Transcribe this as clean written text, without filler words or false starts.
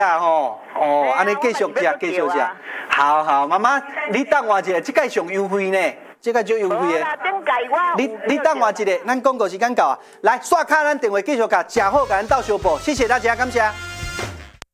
啊吼，哦，安尼继续食，继续食。好好，妈妈，你等我一下，这个上优惠呢，这个就优惠的。你等我一下，咱广告时间到啊。来刷卡，咱电话继续卡，吃好，甲咱到小报，谢谢大家，感谢。